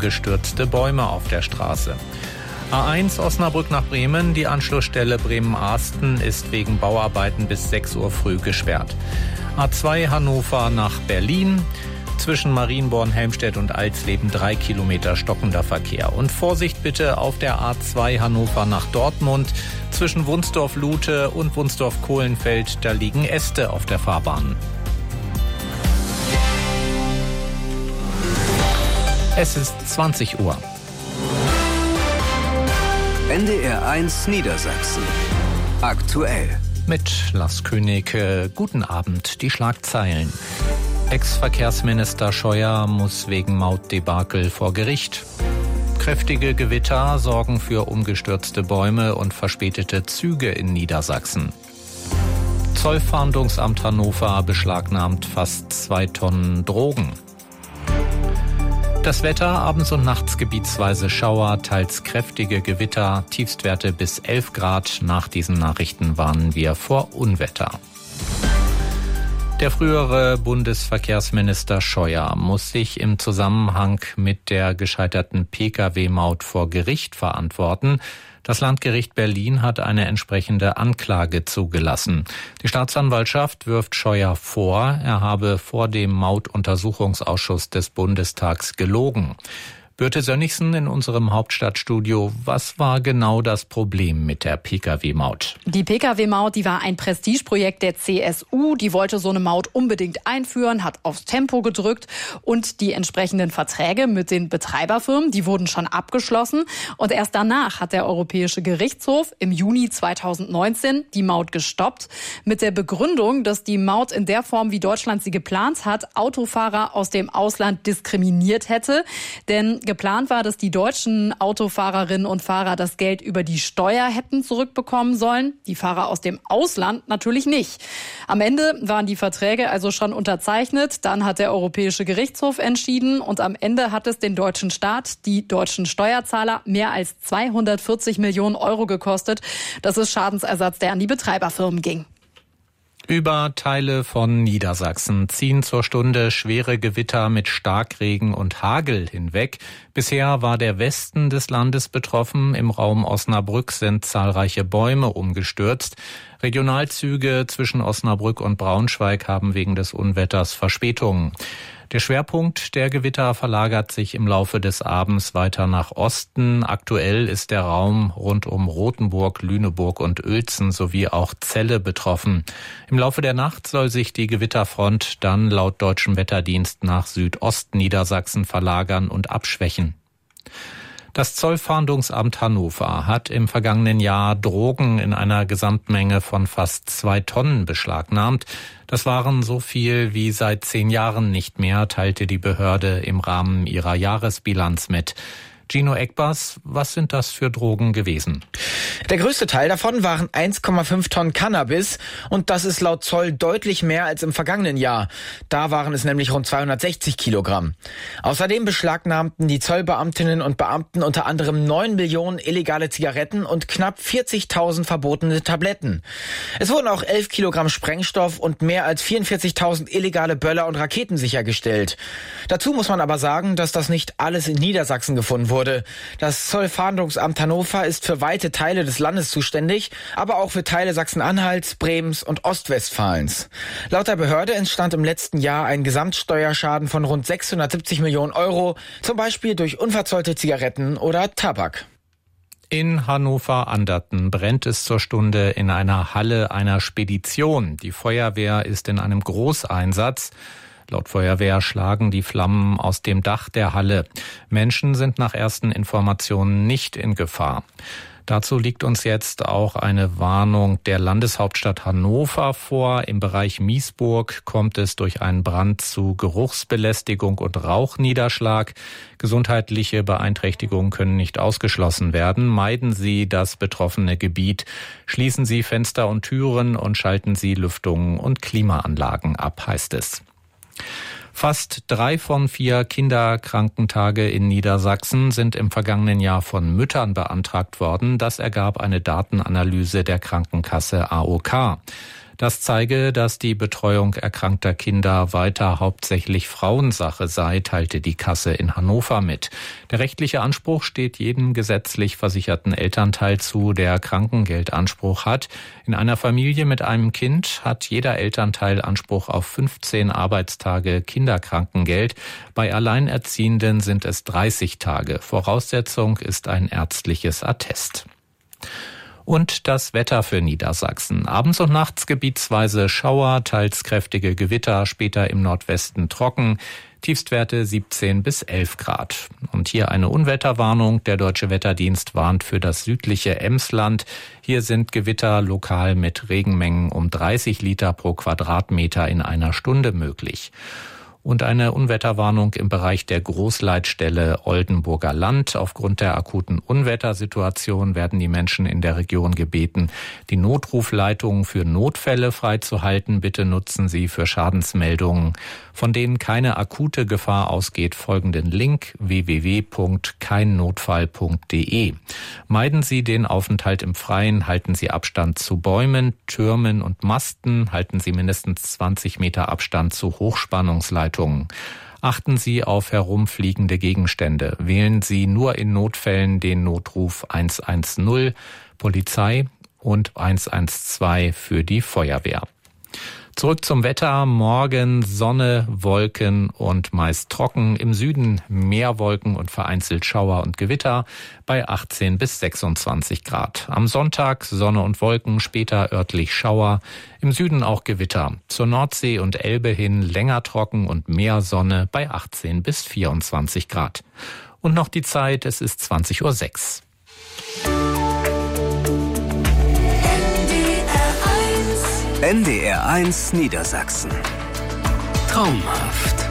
umgestürzte Bäume auf der Straße. A1 Osnabrück nach Bremen, die Anschlussstelle Bremen-Arsten ist wegen Bauarbeiten bis 6 Uhr früh gesperrt. A2 Hannover nach Berlin, zwischen Marienborn, Helmstedt und Alsleben 3 Kilometer stockender Verkehr. Und Vorsicht bitte auf der A2 Hannover nach Dortmund, zwischen Wunsdorf-Lute und Wunsdorf-Kohlenfeld, da liegen Äste auf der Fahrbahn. Es ist 20 Uhr. NDR 1 Niedersachsen. Aktuell. Mit Lars König. Guten Abend. Die Schlagzeilen. Ex-Verkehrsminister Scheuer muss wegen Mautdebakel vor Gericht. Kräftige Gewitter sorgen für umgestürzte Bäume und verspätete Züge in Niedersachsen. Zollfahndungsamt Hannover beschlagnahmt fast 2 Tonnen Drogen. Das Wetter, abends und nachts gebietsweise Schauer, teils kräftige Gewitter, Tiefstwerte bis 11 Grad. Nach diesen Nachrichten warnen wir vor Unwetter. Der frühere Bundesverkehrsminister Scheuer muss sich im Zusammenhang mit der gescheiterten Pkw-Maut vor Gericht verantworten. Das Landgericht Berlin hat eine entsprechende Anklage zugelassen. Die Staatsanwaltschaft wirft Scheuer vor, er habe vor dem Mautuntersuchungsausschuss des Bundestags gelogen. Birte Sönnigsen in unserem Hauptstadtstudio. Was war genau das Problem mit der Pkw-Maut? Die Pkw-Maut, die war ein Prestigeprojekt der CSU. Die wollte so eine Maut unbedingt einführen, hat aufs Tempo gedrückt. Und die entsprechenden Verträge mit den Betreiberfirmen, die wurden schon abgeschlossen. Und erst danach hat der Europäische Gerichtshof im Juni 2019 die Maut gestoppt. Mit der Begründung, dass die Maut in der Form, wie Deutschland sie geplant hat, Autofahrer aus dem Ausland diskriminiert hätte. Denn geplant war, dass die deutschen Autofahrerinnen und Fahrer das Geld über die Steuer hätten zurückbekommen sollen. Die Fahrer aus dem Ausland natürlich nicht. Am Ende waren die Verträge also schon unterzeichnet. Dann hat der Europäische Gerichtshof entschieden. Und am Ende hat es den deutschen Staat, die deutschen Steuerzahler, mehr als 240 Millionen Euro gekostet. Das ist Schadensersatz, der an die Betreiberfirmen ging. Über Teile von Niedersachsen ziehen zur Stunde schwere Gewitter mit Starkregen und Hagel hinweg. Bisher war der Westen des Landes betroffen. Im Raum Osnabrück sind zahlreiche Bäume umgestürzt. Regionalzüge zwischen Osnabrück und Braunschweig haben wegen des Unwetters Verspätungen. Der Schwerpunkt der Gewitter verlagert sich im Laufe des Abends weiter nach Osten. Aktuell ist der Raum rund um Rothenburg, Lüneburg und Uelzen sowie auch Celle betroffen. Im Laufe der Nacht soll sich die Gewitterfront dann laut Deutschem Wetterdienst nach Südostniedersachsen verlagern und abschwächen. Das Zollfahndungsamt Hannover hat im vergangenen Jahr Drogen in einer Gesamtmenge von fast 2 Tonnen beschlagnahmt. Das waren so viel wie seit 10 Jahren nicht mehr, teilte die Behörde im Rahmen ihrer Jahresbilanz mit. Gino Eckbars, was sind das für Drogen gewesen? Der größte Teil davon waren 1,5 Tonnen Cannabis und das ist laut Zoll deutlich mehr als im vergangenen Jahr. Da waren es nämlich rund 260 Kilogramm. Außerdem beschlagnahmten die Zollbeamtinnen und Beamten unter anderem 9 Millionen illegale Zigaretten und knapp 40.000 verbotene Tabletten. Es wurden auch 11 Kilogramm Sprengstoff und mehr als 44.000 illegale Böller und Raketen sichergestellt. Dazu muss man aber sagen, dass das nicht alles in Niedersachsen gefunden wurde. Das Zollfahndungsamt Hannover ist für weite Teile des Landes zuständig, aber auch für Teile Sachsen-Anhalts, Bremens und Ostwestfalens. Laut der Behörde entstand im letzten Jahr ein Gesamtsteuerschaden von rund 670 Millionen Euro, zum Beispiel durch unverzollte Zigaretten oder Tabak. In Hannover-Anderten brennt es zur Stunde in einer Halle einer Spedition. Die Feuerwehr ist in einem Großeinsatz. Laut Feuerwehr schlagen die Flammen aus dem Dach der Halle. Menschen sind nach ersten Informationen nicht in Gefahr. Dazu liegt uns jetzt auch eine Warnung der Landeshauptstadt Hannover vor. Im Bereich Miesburg kommt es durch einen Brand zu Geruchsbelästigung und Rauchniederschlag. Gesundheitliche Beeinträchtigungen können nicht ausgeschlossen werden. Meiden Sie das betroffene Gebiet. Schließen Sie Fenster und Türen und schalten Sie Lüftungen und Klimaanlagen ab, heißt es. Fast 3 von 4 Kinderkrankentage in Niedersachsen sind im vergangenen Jahr von Müttern beantragt worden. Das ergab eine Datenanalyse der Krankenkasse AOK. Das zeige, dass die Betreuung erkrankter Kinder weiter hauptsächlich Frauensache sei, teilte die Kasse in Hannover mit. Der rechtliche Anspruch steht jedem gesetzlich versicherten Elternteil zu, der Krankengeldanspruch hat. In einer Familie mit einem Kind hat jeder Elternteil Anspruch auf 15 Arbeitstage Kinderkrankengeld. Bei Alleinerziehenden sind es 30 Tage. Voraussetzung ist ein ärztliches Attest. Und das Wetter für Niedersachsen. Abends und nachts gebietsweise Schauer, teils kräftige Gewitter, später im Nordwesten trocken. Tiefstwerte 17 bis 11 Grad. Und hier eine Unwetterwarnung. Der Deutsche Wetterdienst warnt für das südliche Emsland. Hier sind Gewitter lokal mit Regenmengen um 30 Liter pro Quadratmeter in einer Stunde möglich. Und eine Unwetterwarnung im Bereich der Großleitstelle Oldenburger Land. Aufgrund der akuten Unwettersituation werden die Menschen in der Region gebeten, die Notrufleitungen für Notfälle freizuhalten. Bitte nutzen Sie für Schadensmeldungen, von denen keine akute Gefahr ausgeht, folgenden Link: www.keinnotfall.de. Meiden Sie den Aufenthalt im Freien, halten Sie Abstand zu Bäumen, Türmen und Masten, halten Sie mindestens 20 Meter Abstand zu Hochspannungsleitungen. Achten Sie auf herumfliegende Gegenstände. Wählen Sie nur in Notfällen den Notruf 110, Polizei und 112 für die Feuerwehr. Zurück zum Wetter. Morgen Sonne, Wolken und meist trocken. Im Süden mehr Wolken und vereinzelt Schauer und Gewitter bei 18 bis 26 Grad. Am Sonntag Sonne und Wolken, später örtlich Schauer. Im Süden auch Gewitter. Zur Nordsee und Elbe hin länger trocken und mehr Sonne bei 18 bis 24 Grad. Und noch die Zeit, es ist 20:06 Uhr. NDR 1 Niedersachsen. Traumhaft.